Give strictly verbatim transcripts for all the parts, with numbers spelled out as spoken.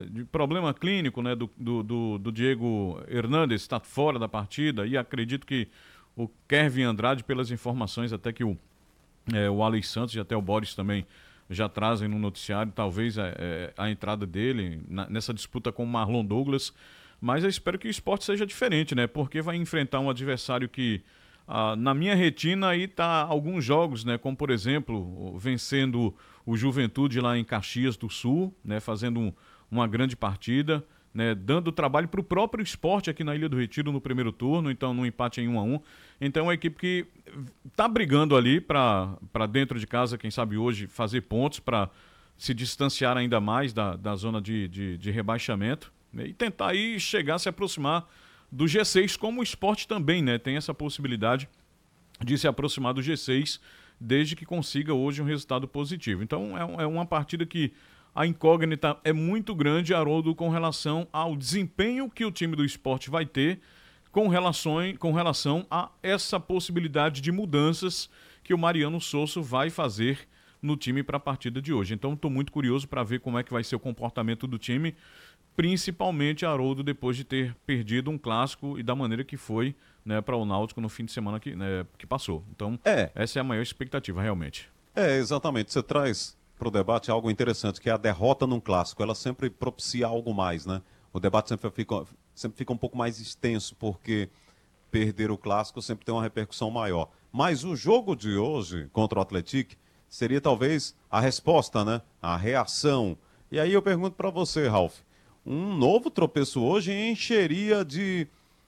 de problema clínico, né, do, do, do, do Diego Hernandes, está fora da partida, e acredito que o Kevin Andrade, pelas informações até que o, é, o Alex Santos e até o Boris também já trazem no noticiário, talvez é, é, a entrada dele na, nessa disputa com o Marlon Douglas, mas eu espero que o esporte seja diferente, né, porque vai enfrentar um adversário que, ah, na minha retina, aí tá alguns jogos, né, como por exemplo, vencendo o Juventude lá em Caxias do Sul, né, fazendo um, uma grande partida, né, dando trabalho para o próprio esporte aqui na Ilha do Retiro no primeiro turno, então no empate em um a um. Então é uma equipe que está brigando ali para dentro de casa, quem sabe hoje, fazer pontos para se distanciar ainda mais da, da zona de, de, de rebaixamento, né, e tentar aí chegar, se aproximar do G seis, como o esporte também, né, tem essa possibilidade de se aproximar do G seis, desde que consiga hoje um resultado positivo. Então é, é uma partida que a incógnita é muito grande, Haroldo, com relação ao desempenho que o time do esporte vai ter com relação, com relação a essa possibilidade de mudanças que o Mariano Sosso vai fazer no time para a partida de hoje. Então estou muito curioso para ver como é que vai ser o comportamento do time, principalmente, Haroldo, depois de ter perdido um clássico e da maneira que foi, né, para o Náutico no fim de semana que, né, que passou. Então É, essa é a maior expectativa, realmente. é, exatamente. Você traz para o debate algo interessante, que é a derrota num clássico. Ela sempre propicia algo mais, né? O debate sempre fica, sempre fica um pouco mais extenso, porque perder o clássico sempre tem uma repercussão maior. Mas o jogo de hoje contra o Atlético seria talvez a resposta, né? A reação. E aí eu pergunto para você, Ralf, um novo tropeço hoje encheria de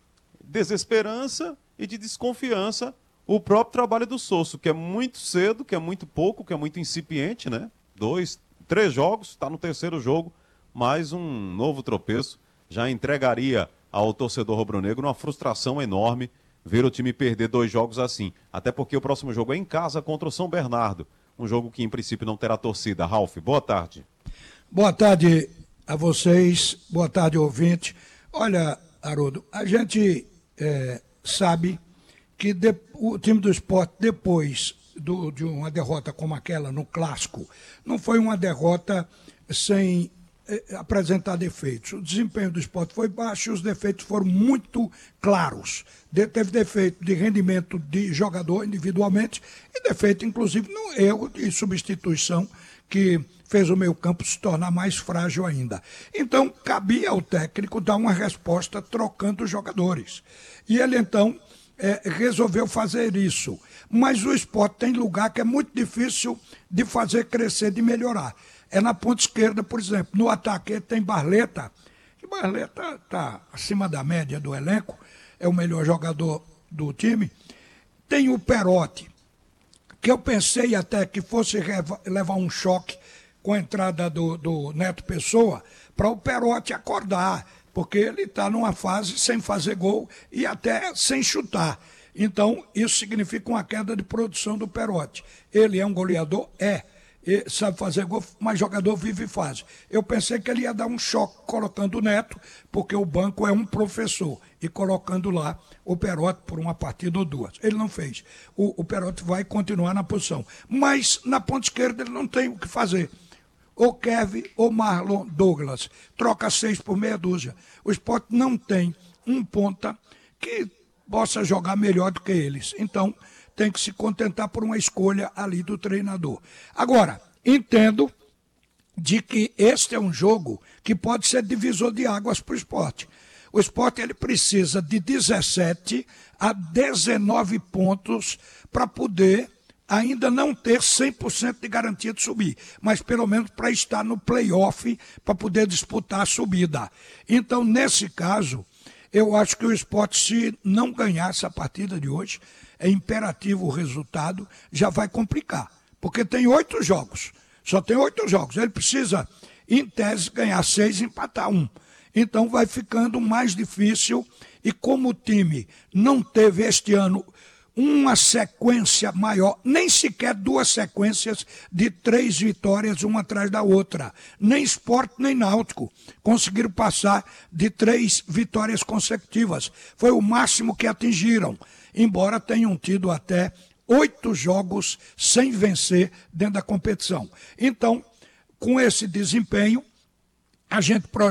desesperança e de desconfiança o próprio trabalho do Sosso, que é muito cedo, que é muito pouco, que é muito incipiente, né? Dois, três jogos, está no terceiro jogo, mais um novo tropeço já entregaria ao torcedor rubro-negro uma frustração enorme ver o time perder dois jogos assim. Até porque o próximo jogo é em casa contra o São Bernardo, um jogo que em princípio não terá torcida. Ralf, boa tarde. Boa tarde a vocês, boa tarde, ouvinte. Olha, Haroldo, a gente é, sabe que de, o time do esporte, depois do, de uma derrota como aquela no Clássico, não foi uma derrota sem é, apresentar defeitos. O desempenho do esporte foi baixo e os defeitos foram muito claros. De, teve defeito de rendimento de jogador individualmente e defeito, inclusive, no erro de substituição que fez o meio-campo se tornar mais frágil ainda. Então, cabia ao técnico dar uma resposta trocando os jogadores. E ele, então, é, resolveu fazer isso. Mas o esporte tem lugar que é muito difícil de fazer crescer, de melhorar. É na ponta esquerda, por exemplo. No ataque tem Barleta, e Barleta está acima da média do elenco, é o melhor jogador do time. Tem o Perotti, que eu pensei até que fosse levar um choque com a entrada do, do Neto Pessoa, para o Perotti acordar, porque ele está numa fase sem fazer gol e até sem chutar. Então, isso significa uma queda de produção do Perotti. Ele é um goleador? É. Ele sabe fazer gol, mas jogador vive e faz. Eu pensei que ele ia dar um choque colocando o Neto, porque o banco é um professor, e colocando lá o Perotti por uma partida ou duas. Ele não fez. O, o Perotti vai continuar na posição. Mas na ponta esquerda ele não tem o que fazer. Ou Kevin ou Marlon Douglas. Troca seis por meia dúzia. O Sport não tem um ponta que possa jogar melhor do que eles. Então, tem que se contentar por uma escolha ali do treinador. Agora, entendo de que este é um jogo que pode ser divisor de águas para o esporte. O esporte ele precisa de dezessete a dezenove pontos para poder ainda não ter cem por cento de garantia de subir, mas pelo menos para estar no play-off, para poder disputar a subida. Então, nesse caso, eu acho que o esporte, se não ganhar essa partida de hoje, é imperativo o resultado, já vai complicar, porque tem oito jogos, só tem oito jogos, ele precisa, em tese, ganhar seis e empatar um. Então vai ficando mais difícil, e como o time não teve este ano uma sequência maior, nem sequer duas sequências de três vitórias uma atrás da outra, nem Sport nem Náutico conseguiram passar de três vitórias consecutivas, foi o máximo que atingiram, embora tenham tido até oito jogos sem vencer dentro da competição. Então, com esse desempenho, a gente